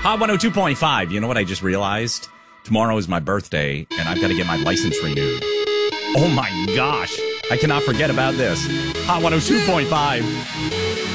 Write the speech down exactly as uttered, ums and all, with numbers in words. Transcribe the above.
Hot one oh two point five. You know what I just realized? Tomorrow is my birthday, and I've got to get my license renewed. Oh, my gosh. I cannot forget about this. Hot one oh two point five.